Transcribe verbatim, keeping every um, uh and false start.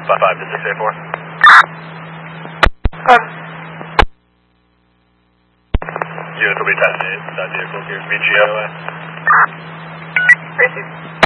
five, five to six eight four. Um. Unit will be ten eight. That vehicle here. V G O A. Racing.